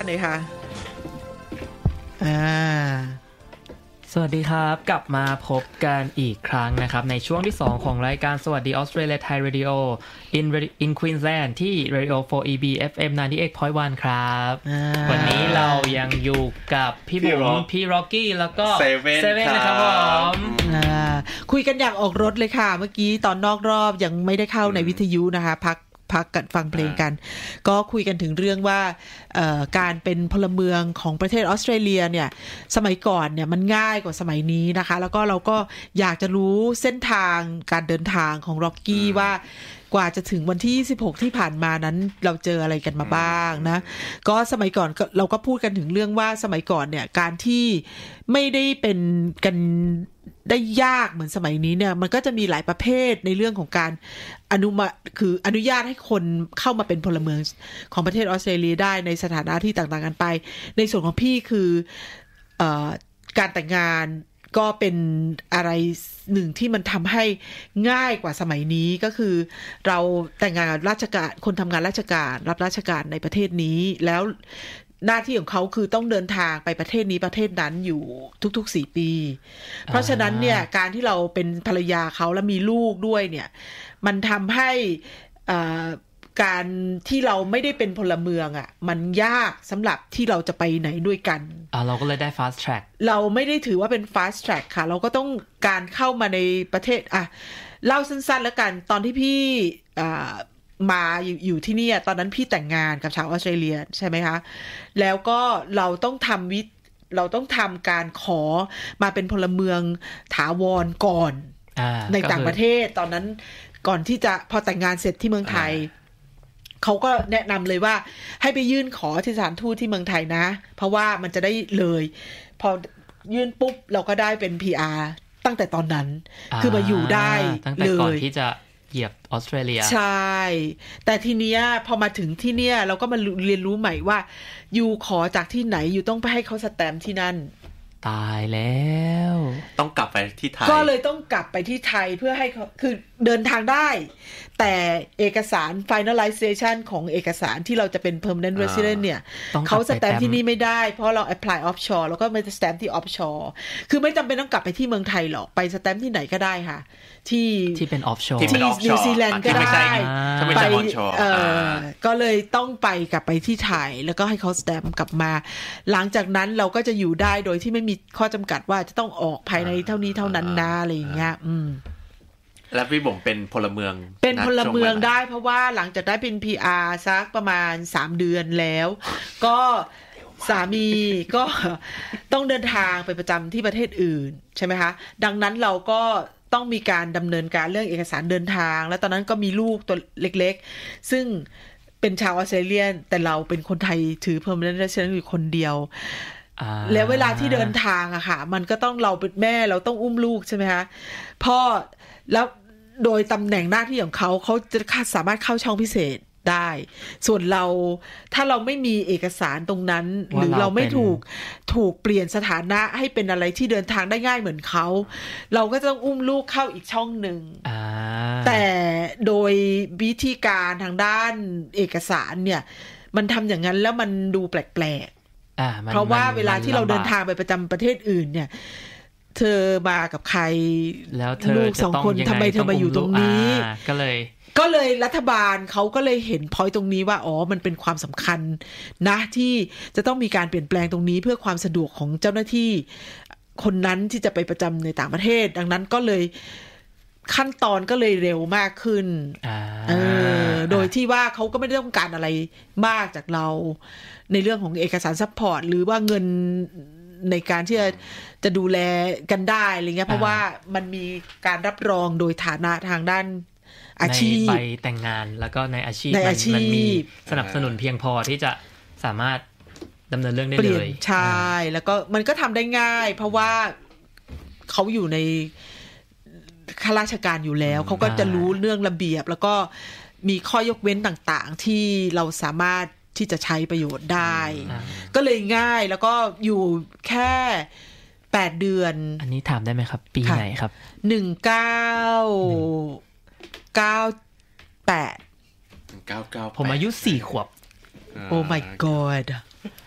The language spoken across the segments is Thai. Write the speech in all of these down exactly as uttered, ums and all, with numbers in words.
เลยค่ะอ่าสวัสดีครับกลับมาพบกันอีกครั้งนะครับในช่วงที่สองของรายการสวัสดีออสเตรเลียไทยเรดิโอ in in Queensland ที่ Radio โฟร์ อี บี เอฟ เอ็ม ninety-eight point one ครับวันนี้เรายังอยู่กับพี่บุ๋มพี่ร็อกกี้แล้วก็เซเว่นนะครับผมคุยกันอยากออกรถเลยค่ะเมื่อกี้ตอนนอกรอบยังไม่ได้เข้าในวิทยุนะคะพักพักกันฟังเพลงกันก็คุยกันถึงเรื่องว่าการเป็นพลเมืองของประเทศออสเตรเลียเนี่ยสมัยก่อนเนี่ยมันง่ายกว่าสมัยนี้นะคะแล้วก็เราก็อยากจะรู้เส้นทางการเดินทางของร็อกกี้ว่ากว่าจะถึงวันที่ยี่สิบหกที่ผ่านมานั้นเราเจออะไรกันมาบ้างนะก็สมัยก่อนเราก็พูดกันถึงเรื่องว่าสมัยก่อนเนี่ยการที่ไม่ได้เป็นกันได้ยากเหมือนสมัยนี้เนี่ยมันก็จะมีหลายประเภทในเรื่องของการอนุมาคืออนุญาตให้คนเข้ามาเป็นพลเมืองของประเทศออสเตรเลียได้ในสถานะที่ต่างๆกันไปในส่วนของพี่คือเอ่อการแต่งงานก็เป็นอะไรหนึ่งที่มันทำให้ง่ายกว่าสมัยนี้ก็คือเราแต่งงานกับราชการคนทำงานราชการรับราชการในประเทศนี้แล้วหน้าที่ของเขาคือต้องเดินทางไปประเทศนี้ประเทศนั้นอยู่ทุกๆสี่ปีเพราะฉะนั้นเนี่ยการที่เราเป็นภรรยาเขาและมีลูกด้วยเนี่ยมันทำให้การที่เราไม่ได้เป็นพลเมืองอ่ะมันยากสำหรับที่เราจะไปไหนด้วยกันอ่าเราก็เลยได้ fast track เราไม่ได้ถือว่าเป็น fast track ค่ะเราก็ต้องการเข้ามาในประเทศอ่ะเล่าสั้นๆแล้วกันตอนที่พี่อ่ามาอยู่อยู่ที่นี่ตอนนั้นพี่แต่งงานกับชาวออสเตรเลียใช่ไหมคะแล้วก็เราต้องทำวิเราต้องทำการขอมาเป็นพลเมืองถาวรก่อนในต่างประเทศตอนนั้นก่อนที่จะพอแต่งงานเสร็จที่เมืองไทยเขาก็แนะนำเลยว่าให้ไปยื่นขอที่สถานทูตที่เมืองไทยนะเพราะว่ามันจะได้เลยพอยื่นปุ๊บเราก็ได้เป็น พี อาร์ ตั้งแต่ตอนนั้นคือมาอยู่ได้ตั้งแต่ก่อนที่จะเหยียบออสเตรเลียใช่แต่ทีเนี้ยพอมาถึงที่เนี้ยเราก็มาเรียนรู้ใหม่ว่าอยู่ขอจากที่ไหนอยู่ต้องไปให้เขาสแตมป์ที่นั่นตายแล้วต้องกลับไปที่ไทยก็เลยต้องกลับไปที่ไทยเพื่อให้เขาคือเดินทางได้แต่เอกสาร finalization ของเอกสารที่เราจะเป็น permanent resident เนี่ยเขาสแตมป์ที่นี่ไม่ได้เพราะเรา apply offshore แล้วก็ไม่สแตมป์ที่ offshore คือไม่จำเป็นต้องกลับไปที่เมืองไทยหรอกไปสแตมป์ที่ไหนก็ได้ค่ะที่ที่เป็น offshore ที่นิวซีแลนด์ก็ได้ไปเอ่อก็เลยต้องไปกลับไปที่ไทยแล้วก็ให้เขาสแตมป์กลับมาหลังจากนั้นเราก็จะอยู่ได้โดยที่ไม่มีข้อจำกัดว่าจะต้องออกภายในเท่านี้เท่านั้นนะอะไรอย่างเงี้ยอืมแล้วพี่บ่มเป็นพลเมืองเป็นพลเมืองได้เพราะว่าหลังจากได้เป็น พี อาร์ สักประมาณสามเดือนแล้วก็สามีก็ต้องเดินทางไปประจำที่ประเทศอื่นใช่ไหมคะดังนั้นเราก็ต้องมีการดำเนินการเรื่องเอกสารเดินทางแล้วตอนนั้นก็มีลูกตัวเล็กๆซึ่งเป็นชาวออสเตรเลียแต่เราเป็นคนไทยถือ permanent resident อยู่คนเดียวแล้วเวลาที่เดินทางอะค่ะมันก็ต้องเราเป็นแม่เราต้องอุ้มลูกใช่ไหมคะพ่อแล้วโดยตำแหน่งหน้าที่ของเขาเขาจะสามารถเข้าช่องพิเศษได้ส่วนเราถ้าเราไม่มีเอกสารตรงนั้นหรือเราไม่ถูกถูกเปลี่ยนสถานะให้เป็นอะไรที่เดินทางได้ง่ายเหมือนเขาเราก็ต้องอุ้มลูกเข้าอีกช่องหนึ่งแต่โดยวิธีการทางด้านเอกสารเนี่ยมันทำอย่างนั้นแล้วมันดูแปลกๆเพราะว่าเวลาที่เราเดินทางไปประจำประเทศอื่นเนี่ยเธอมากับใครแล้วเธอลูกสองคนทำไมเธอมาอยู่ตรงนี้ก็เลยก็เลยรัฐบาลเขาก็เลยเห็นพอยต์ตรงนี้ว่าอ๋อมันเป็นความสำคัญนะที่จะต้องมีการเปลี่ยนแปลงตรงนี้เพื่อความสะดวกของเจ้าหน้าที่คนนั้นที่จะไปประจำในต่างประเทศดังนั้นก็เลยขั้นตอนก็เลยเร็วมากขึ้นเออโดยที่ว่าเขาก็ไม่ได้ต้องการอะไรมากจากเราในเรื่องของเอกสารซัพพอร์ตหรือว่าเงินในการที่จะจะดูแลกันได้อะไรเงี้ยเพราะว่ามันมีการรับรองโดยฐานะทางด้านอาชีพในใบแต่งงานแล้วก็ในอาชีพมันมีสนับสนุนเพียงพอที่จะสามารถดำเนินเรื่องได้เลยใช่แล้วก็มันก็ทำได้ง่ายเพราะว่าเขาอยู่ในข้าราชการอยู่แล้วเขาก็จะรู้เรื่องระเบียบแล้วก็มีข้อยกเว้นต่างๆที่เราสามารถที่จะใช้ประโยชน์ได้ก็เลยง่ายแล้วก็อยู่แค่แปดเดือนอันนี้ถามได้ไหมครับปีไหนครับหนึ่งเก้าเก้าแปดเก้าเก้าผมอายุสี่ขวบโอ้ my god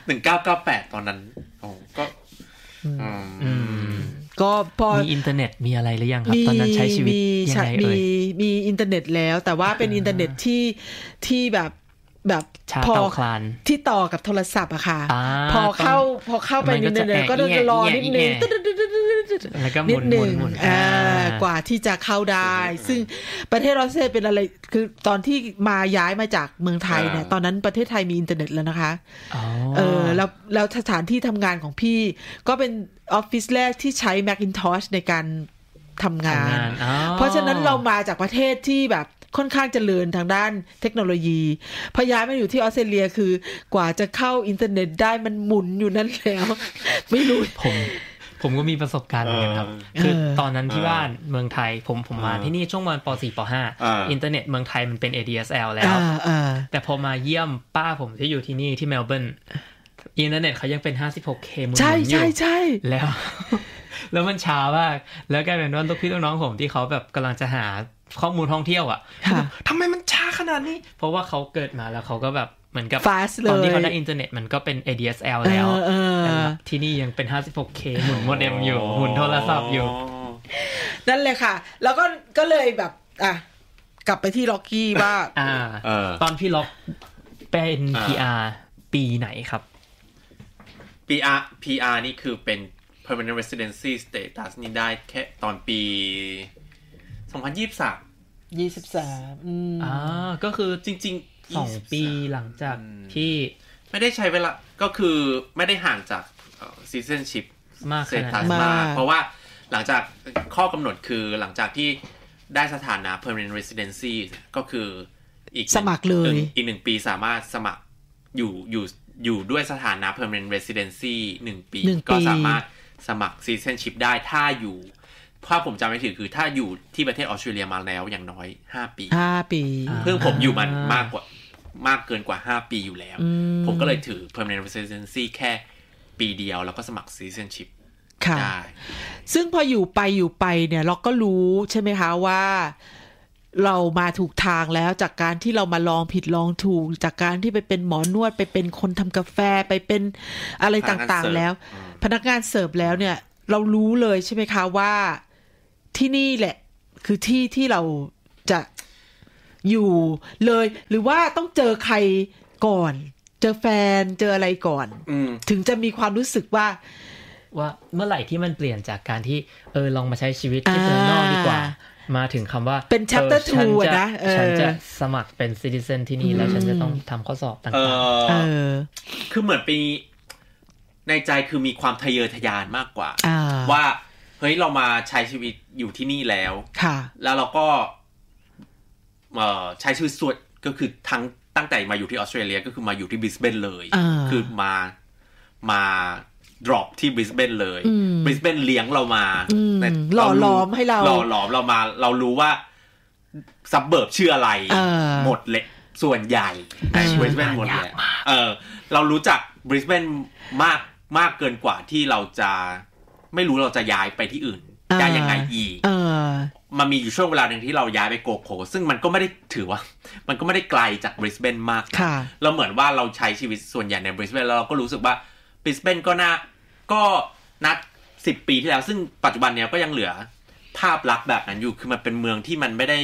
หนึ่งเก้าเก้าแปดตอนนั้นโอ้ก็อืมก็พอมีอินเทอร์เน็ตมีอะไรหรือยังครับตอนนั้นใช้ชีวิตยังไงเอ่ยมีมีอินเทอร์เน็ตแล้วแต่ว่าเป็นอินเทอร์เน็ตที่ที่แบบแบบพอที่ต่อกับโทรศัพท์อะค่ะพอเข้าพอเข้าไปในอินเทอร์เน็ตก็ต้องรอนิดนึงแล้วก็หมุนๆกว่าที่จะเข้าได้ซึ่งประเทศรัสเซียเป็นอะไรคือตอนที่มาย้ายมาจากเมืองไทยเนี่ยตอนนั้นประเทศไทยมีอินเทอร์เน็ตแล้วนะคะเออแล้วแล้วสถานที่ทำงานของพี่ก็เป็นออฟฟิศแรกที่ใช้ Macintosh ในการทำงานเพราะฉะนั้นเรามาจากประเทศที่แบบค่อนข้างเจริญทางด้านเทคโนโลยีพอย้ายมาอยู่ที่ออสเตรเลียคือกว่าจะเข้าอินเทอร์เน็ตได้มันหมุนอยู่นั่นแล้วไม่รู้ผมผมก็มีประสบการณ์เหมือนกันครับคือตอนนั้นที่บ้านเมืองไทยผมผมมาที่นี่ช่วงวันป.สี่ ป.ห้า อินเทอร์เน็ตเมืองไทยมันเป็น เอ ดี เอส แอล แล้วแต่พอมาเยี่ยมป้าผมที่อยู่ที่นี่ที่เมลเบิร์นอินเทอร์เน็ตเขายังเป็น ห้าสิบหกเค หมุนๆอยู่ใช่ๆๆแล้วแล้วมันช้ามากแล้วกลายเป็นว่าลูกพี่ลูกน้องผมที่เขาแบบกำลังจะหาข้อมูลท่องเที่ยวอ่ะทำไมมันช้าขนาดนี้เพราะว่าเขาเกิดมาแล้วเขาก็แบบเหมือนกับตอนที่เขาได้อินเทอร์เน็ตมันก็เป็น เอ ดี เอส แอล แล้วที่นี่ยังเป็น ห้าสิบหกเค หมุนโมเด็มอยู่หมุนโทรศัพท์อยู่นั่นเลยค่ะแล้วก็ก็เลยแบบอ่ะกลับไปที่ล็อกกี้ว่าอ่าตอนพี่ล็อกเป็น พี อาร์ ปีไหนครับพี อาร์ พี อาร์ นี่คือเป็น permanent residency status นี่ได้แค่ตอนปีสองพันยี่สิบสามยี่สิบสามอืมอ่าก็คือจริงๆสองปีหลังจากที่ไม่ได้ใช้เวลาก็คือไม่ได้ห่างจาก citizenship มาก status มากเพราะว่าหลังจากข้อกำหนดคือหลังจากที่ได้สถานะ permanent residency ก็คืออีกสมัครเลยอีกหนึ่งปีสามารถสมัครอยู่อยู่อยู่ด้วยสถานะ permanent residency หนึ่งปีก็สามารถสมัคร citizenship ได้ถ้าอยู่ถ้าผมจำไม่ผิดคือถ้าอยู่ที่ประเทศออสเตรเลียมาแล้วอย่างน้อยห้าปีห้าปีเพิ่งผมอยู่มันมากกว่ามากเกินกว่าห้าปีอยู่แล้วผมก็เลยถือ permanent residency แค่ปีเดียวแล้วก็สมัคร citizenship ได้ซึ่งพออยู่ไปอยู่ไปเนี่ยเราก็รู้ใช่ไหมคะว่าเรามาถูกทางแล้วจากการที่เรามาลองผิดลองถูกจากการที่ไปเป็นหมอนวดไปเป็นคนทำกาแฟไปเป็นอะไรต่างๆแล้วพนักงานเสิร์ฟแล้วเนี่ยเรารู้เลยใช่ไหมคะว่าที่นี่แหละคือที่ที่เราจะอยู่เลยหรือว่าต้องเจอใครก่อนเจอแฟนเจออะไรก่อนถึงจะมีความรู้สึกว่าว่าเมื่อไหร่ที่มันเปลี่ยนจากการที่เออลองมาใช้ชีวิตที่เมืองนอกดีกว่ามาถึงคำว่าเป็น chapter ทูนะฉันจะสมัครเป็น citizen ที่นี่แล้วฉันจะต้องทำข้อสอบต่างๆเออคือเหมือนปีในใจคือมีความทะเยอทะยานมากกว่าว่าเฮ้ยเรามาใช้ชีวิตอยู่ที่นี่แล้วแล้วเราก็ใช้ชีวิตส่วนก็คือทั้งตั้งแต่มาอยู่ที่ออสเตรเลียก็คือมาอยู่ที่บริสเบนเลยคือมามาดรอปที่บริสเบนเลยบริสเบนเลี้ยงเรามาหล่อหลอมให้เราหล่อหลอมเรามาเรารู้ว่าซับเบิร์บชื่ออะไรหมดเลยส่วนใหญ่ในบริสเบนหมดเลยเออเรารู้จักบริสเบนมากมากเกินกว่าที่เราจะไม่รู้เราจะย้ายไปที่อื่นได้ยังไงอีกมันมีอยู่ช่วงเวลาหนึ่งที่เราย้ายไปโกโคซึ่งมันก็ไม่ได้ถือว่ามันก็ไม่ได้ไกลจากบริสเบนมากเราเหมือนว่าเราใช้ชีวิตส่วนใหญ่ในบริสเบนแล้วเราก็รู้สึกว่าบริสเบนก็น่าก็นัดสิบปีที่แล้วซึ่งปัจจุบันเนี้ยก็ยังเหลือภาพลักษณ์แบบนั้นอยู่คือมันเป็นเมืองที่มันไม่ได้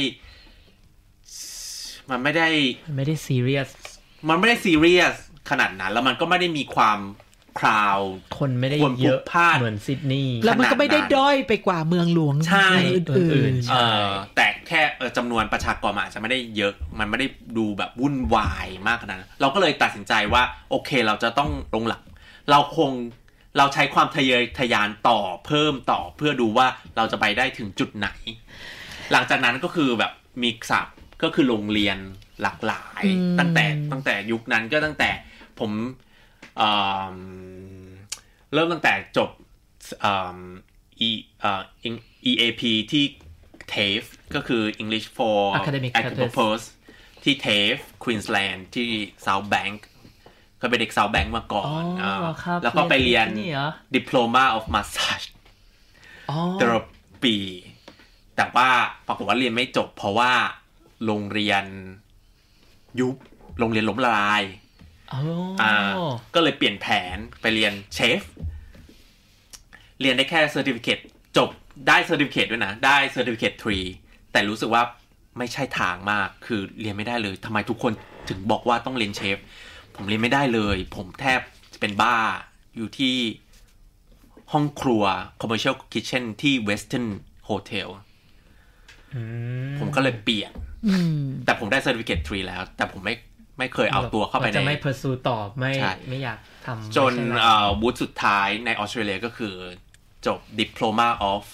มันไม่ได้มันไม่ได้ซีเรียสมันไม่ได้ซีเรียสขนาดนั้นแล้วมันก็ไม่ได้มีความคราวคนไม่ได้เยอะเหมือนซิดนีย์แล้วมันก็ไม่ได้ด้อยไปกว่าเมืองหลวงใช่อื่นๆเออแต่แค่จำนวนประชากรอาจจะไม่ได้เยอะมันไม่ได้ดูแบบวุ่นวายมากขนาดนั้นเราก็เลยตัดสินใจว่าโอเคเราจะต้องลงหลักเราคงเราใช้ความทะเยอทะยานต่อเพิ่มต่อเพื่อดูว่าเราจะไปได้ถึงจุดไหนหลังจากนั้นก็คือแบบมีศัพท์ก็คือโรงเรียนหลากหลายตั้งแต่ตั้งแต่ยุคนั้นก็ตั้งแต่ผมเอ่อเริ่มตั้งแต่จบเอ่อ E เอ่อ อี เอ พี ที่ ที เอ เอฟ ก็คือ English for Academic Purpose ที่ ที เอ เอฟ Queensland ที่ South Bank ก็เป็นเด็ก South Bank มาก่อนอ่าแล้วก็ไปเรียน Diploma of Massage ตลอดปีแต่ว่าปรากฏว่าเรียนไม่จบเพราะว่าโรงเรียนยุบโรงเรียนล้มละลายอ่าก็เลยเปลี่ยนแผนไปเรียนเชฟเรียนได้แค่เซอร์ติฟิเคตจบได้เซอร์ติฟิเคตด้วยนะได้เซอร์ติฟิเคตทรีแต่รู้สึกว่าไม่ใช่ทางมากคือเรียนไม่ได้เลยทำไมทุกคนถึงบอกว่าต้องเรียนเชฟผมเรียนไม่ได้เลยผมแทบเป็นบ้าอยู่ที่ห้องครัว commercial kitchen ที่ Western Hotel ผมก็เลยเปลี่ยนแต่ผมได้ certificate ทรีแล้วแต่ผมไม่ไม่เคยเอาตัวเข้าไปในจะไม่ pursue ต่อไม่ไม่อยากทำจนวูดสุดท้ายในออสเตรเลียก็คือจบ Diploma of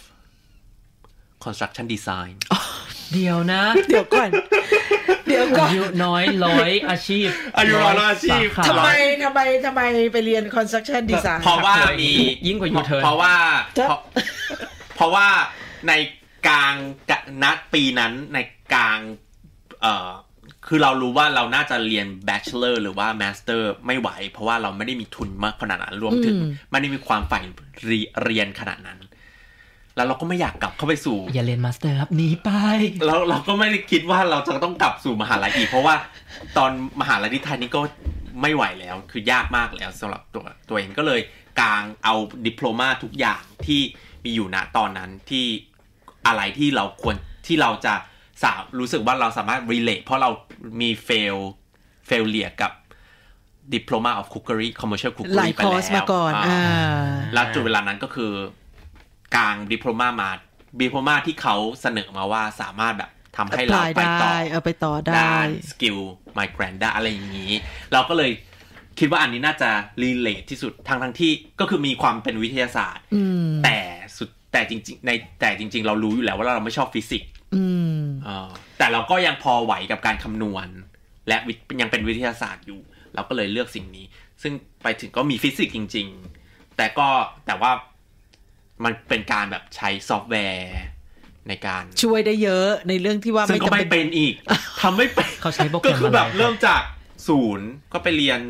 Construction Design เดี๋ยวนะเดี๋ยวก่อนเดี๋ยวก่อนอายุน้อยร้อยอาชีพอายุร้อยอาชีพทำไมทำไมทำไมไปเรียน construction design เพราะว่ามียิ่งกว่ายูเทิร์นเพราะว่าเพราะว่าในกลางณปีนั้นในกลางเอ่อคือเรารู้ว่าเราน่าจะเรียน bachelor หรือว่า master ไม่ไหวเพราะว่าเราไม่ได้มีทุนมากขนาดนั้นรวมถึงไม่ได้มีความใฝ่เรียนขนาดนั้นแล้วเราก็ไม่อยากกลับเข้าไปสู่อย่าเรียนมาสเตอร์ครับหนีไปแล้วเราก็ไม่ได้คิดว่าเราจะต้องกลับสู่มหาลัยอีกเพราะว่าตอนมหาลัยที่ไทยนี่ก็ไม่ไหวแล้วคือยากมากแล้วสำหรับตัวตัวเองก็เลยกางเอาดิโพลมาทุกอย่างที่มีอยู่ณตอนนั้นที่อะไรที่เราควรที่เราจะสารู้สึกว่าเราสามารถ relate เพราะเรามี fail failure กับ Diploma of Cookery Commercial Cookery ไปแล้วมาก่อนอ่าแล้วจุดเวลานั้นก็คือกลางดิโพลมามาดิโพลมาที่เขาเสนอมาว่าสามารถแบบทำให้เราไปต่อเอาไปต่อได้สกิลไมเกรนได้อะไรอย่างนี้เราก็เลยคิดว่าอันนี้น่าจะรีเลทที่สุดทั้งทั้งที่ก็คือมีความเป็นวิทยาศาสตร์แต่สุดแต่จริงๆในแต่จริงๆเรารู้อยู่แล้วว่าเราไม่ชอบฟิสิกส์แต่เราก็ยังพอไหวกับการคำนวณและยังเป็นวิทยาศาสตร์อยู่เราก็เลยเลือกสิ่งนี้ซึ่งไปถึงก็มีฟิสิกส์จริงๆแต่ก็แต่ว่ามันเป็นการแบบใช้ซอฟต์แวร์ในการช่วยได้เยอะในเรื่องที่ว่าไม่จำเป็นเป็นอีกทำไม่เป็นเขาใช้โปรแกรมก็คือแบบเริ่มจากศูนย์ก็ไปเรียน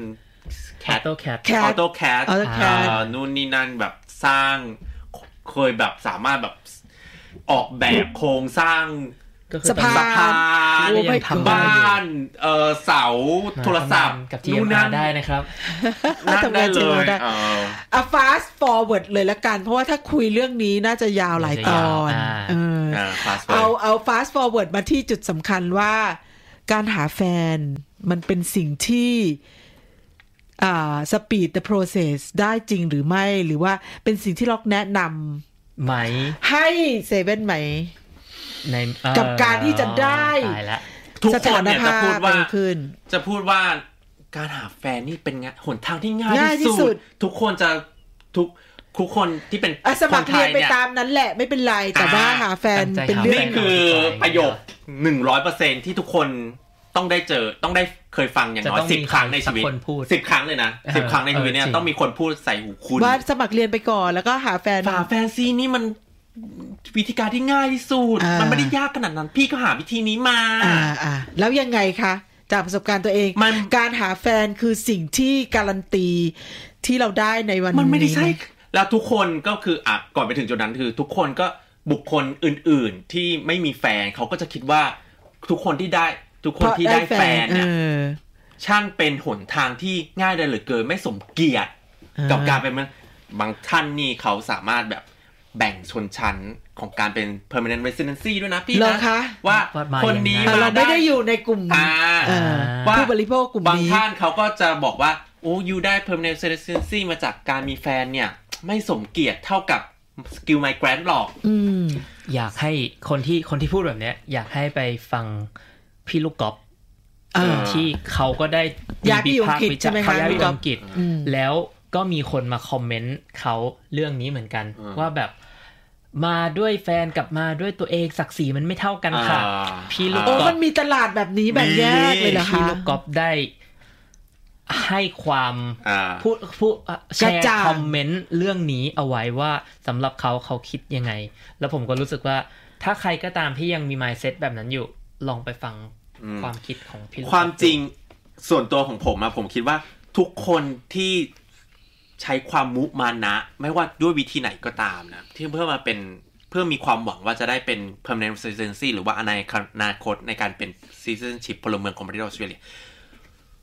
AutoCAD AutoCAD นู่นนี่นั่นแบบสร้างเคยแบบสามารถแบบออกแบบโครงสร้างสะพานบ้านเอ่อเสาโทรศัพท์นู่นนั่นได้นะครับทำงานเลยอ่ะ fast forward เลยละกันเพราะว่าถ้าคุยเรื่องนี้น่าจะยาวหลายตอนเออเอาเอา fast forward มาที่จุดสำคัญว่าการหาแฟนมันเป็นสิ่งที่อ่า speed the process ได้จริงหรือไม่หรือว่าเป็นสิ่งที่ล็อกแนะนำไหมให้เซเว่นไหมในกับการที่จะได้ทุกคนเนี่ยจะพูดว่าขึ้นจะพูดว่าการหาแฟนนี่เป็นไงหนทางที่ง่ายที่สุดทุกคนจะทุกทุกคนที่เป็นสมัครเรียนไปตามนั้นแหละไม่เป็นไรแต่ว่าหาแฟนเป็นเรื่องนี่คือประโยค หนึ่งร้อยเปอร์เซ็นต์ ที่ทุกคนต้องได้เจอต้องได้เคยฟังอย่างน้อยสิบครั้งในชีวิตสิบครั้งเลยนะสิบครั้งในชีวิตเนี่ยต้องมีคนพูดใส่หูคุณว่าสมัครเรียนไปก่อนแล้วก็หาแฟนหาแฟนซีนี่มันวิธีการที่ง่ายที่สุดมันไม่ได้ยากขนาดนั้นพี่ก็หาวิธีนี้มาอ่าอ่าแล้วยังไงคะจากประสบการณ์ตัวเองการหาแฟนคือสิ่งที่การันตีที่เราได้ในวันนี้มันไม่ได้ใช่แล้วทุกคนก็คืออ่ะก่อนไปถึงจุดนั้นคือทุกคนก็บุคคลอื่นๆที่ไม่มีแฟนเขาก็จะคิดว่าทุกคนที่ได้ทุกคนที่ได้แฟนเนี่ยช่างเป็นหนทางที่ง่ายได้เหลือเกินไม่สมเกียรติกับการเป็นบางท่านนี่เขาสามารถแบบแบ่งชนชั้นของการเป็น permanent residency ด้วยนะพี่นะว่าคนนี้เราไม่ได้อยู่ในกลุ่มผู้บริโภคกลุ่มนี้บางท่านเขาก็จะบอกว่าโอ้ยูได้ permanent residency มาจากการมีแฟนเนี่ยไม่สมเกียรติเท่ากับ skill migrant หรอกอยากให้คนที่คนที่พูดแบบนี้อยากให้ไปฟังพี่ลูกกอล์ฟที่เขาก็ได้ย้ายไปอยู่อังกฤษใช่ไหมคะย้ายไปอยู่อังกฤษแล้วก็มีคนมาคอมเมนต์เขาเรื่องนี้เหมือนกันว่าแบบมาด้วยแฟนกับมาด้วยตัวเองศักดิ์ศรีมันไม่เท่ากันค่ะพี่ลูกกอล์ฟมันมีตลาดแบบนี้แบบแยกเลยเหรอคะพี่ลูกกอล์ฟได้ให้ความผู้ผู้แชร์คอมเมนต์เรื่องนี้เอาไว้ว่าสำหรับเขาเขาคิดยังไงแล้วผมก็รู้สึกว่าถ้าใครก็ตามที่ยังมี mindset แบบนั้นอยู่ลองไปฟังความคิดของพี่ลูกความจริงส่วนตัวของผมอะผมคิดว่าทุกคนที่ใช้ความมุมานะไม่ว่าด้วยวิธีไหนก็ตามนะที่เพื่อมาเป็นเพื่อมีความหวังว่าจะได้เป็น permanent residency หรือว่าอนาคตในการเป็น citizenship พลเมืองของประเทศออสเตรเลีย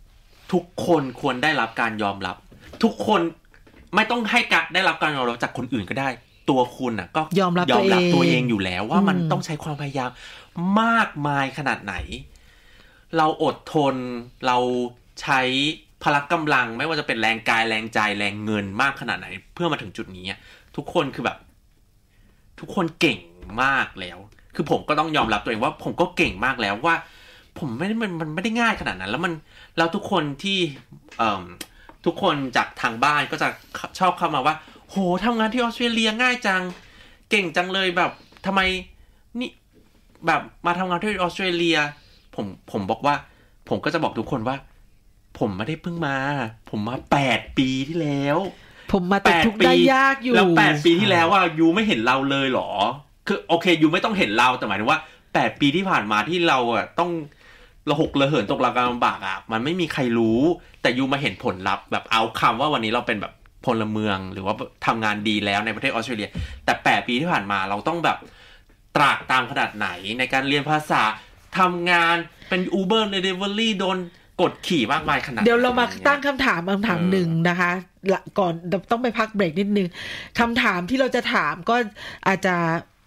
ทุกคนควรได้รับการยอมรับทุกคนไม่ต้องให้การได้รับการยอมรับจากคนอื่นก็ได้ตัวคุณน่ะก็ยอมรับยอมรับตัตัว วเอเอง งอยู่แล้วว่ามันต้องใช้ความพยายามมากมายขนาดไหนเราอดทนเราใช้พละกำลังไม่ว่าจะเป็นแรงกายแรงใจแรงเงินมากขนาดไหนเพื่อมาถึงจุดนี้ทุกคนคือแบบทุกคนเก่งมากแล้วคือผมก็ต้องยอมรับตัวเองว่าผมก็เก่งมากแล้วว่าผมไม่ได้มันมันไม่ได้ง่ายขนาดนั้นแล้วมันแล้วทุกคนที่เอ่อทุกคนจากทางบ้านก็จะชอบเข้ามาว่าโหทำงานที่ออสเตรเลียง่ายจังเก่งจังเลยแบบทำไมนี่แบบมาทำงานที่ออสเตรเลียผมผมบอกว่าผมก็จะบอกทุกคนว่าผมไม่ได้เพิ่งมาผมมาแปดปีที่แล้วผมมาติดทุกข์ได้ยากอยู่แล้วแปดปีที่แล้วว่ายูไม่เห็นเราเลยเหรอคือโอเคยูไม่ต้องเห็นเราแต่หมายถึงว่าแปดปีที่ผ่านมาที่เราอ่ะต้องระหกระเหินตกระกำลำบากอ่ะมันไม่มีใครรู้แต่ยูมาเห็นผลลัพธ์แบบเอาคำว่าวันนี้เราเป็นแบบพลเมืองหรือว่าทำงานดีแล้วในประเทศออสเตรเลียแต่แปดปีที่ผ่านมาเราต้องแบบตรากตามขนาดไหนในการเรียนภาษาทำงานเป็น Uber Delivery โดนกดขี่มากมายขนาดเดี๋ยวเรามาตั้งคำถามคำถามหนึ่งนะคะก่อนต้องไปพักเบรกนิดนึงคำถามที่เราจะถามก็อาจจะ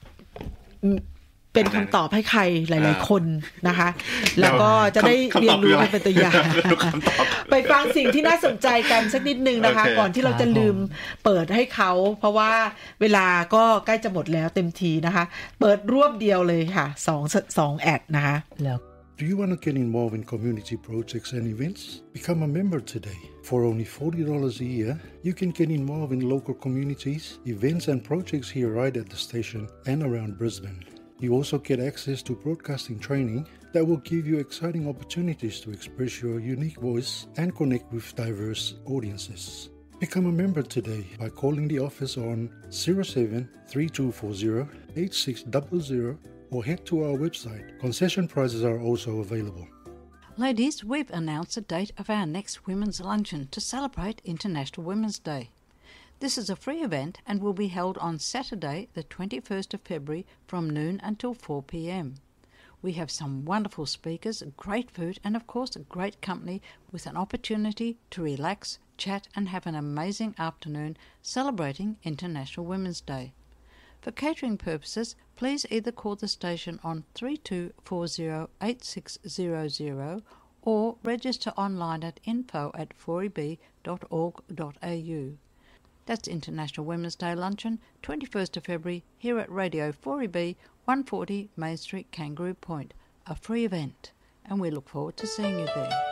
เป็นคำตอบให้ใครหลายๆคนนะคะแล้วก็จะได้เรียนรู้กันเป็นตัวอย่างไปฟังสิ่งที่น่าสนใจกันสักนิดนึงนะคะก่อนที่เราจะลืมเปิดให้เขาเพราะว่าเวลาก็ใกล้จะหมดแล้วเต็มทีนะคะเปิดรวบเดียวเลยค่ะสองสองแอดนะคะแล้ว Do you want to get involved in community projects and events? Become a member today. For only forty dollars a year, you can get involved in local communities, events and projects here right at the station and around Brisbane. You also get access to broadcasting training that will give you exciting opportunities to express your unique voice and connect with diverse audiences. Become a member today by calling the office on zero seven three two four zero eight six zero zero or head to our website. Concession prices are also available. Ladies, we've announced the date of our next Women's Luncheon to celebrate International Women's Day. This is a free event and will be held on Saturday, the twenty-first of February from noon until four p.m. We have some wonderful speakers, great food and of course great company with an opportunity to relax, chat and have an amazing afternoon celebrating International Women's Day. For catering purposes, please either call the station on three two four zero eight six zero zero or register online at info at four e b dot org dot a u. That's International Women's Day Luncheon, twenty-first of February, here at Radio four E B, one forty Main Street, Kangaroo Point. A free event, and we look forward to seeing you there.